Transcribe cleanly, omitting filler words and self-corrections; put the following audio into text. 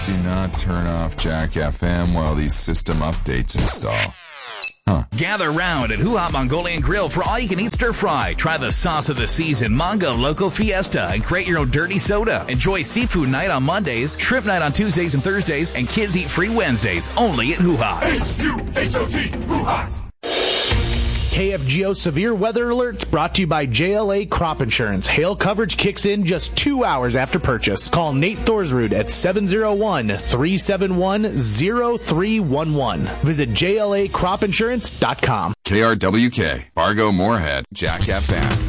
do not turn off Jack FM while these system updates install. Gather round at Hoo Hop Mongolian Grill for all-you-can-eat stir-fry. Try the sauce of the season, Mongo Loco Fiesta, and create your own dirty soda. Enjoy seafood night on Mondays, shrimp night on Tuesdays and Thursdays, and kids eat free Wednesdays, only at Hoo Hop. H-U-H-O-T, Hoo Hop. KFGO Severe Weather Alerts brought to you by JLA Crop Insurance. Hail coverage kicks in just 2 hours after purchase. Call Nate Thorsrud at 701-371-0311. Visit JLACropInsurance.com. KRWK, Fargo Moorhead, Jack FM.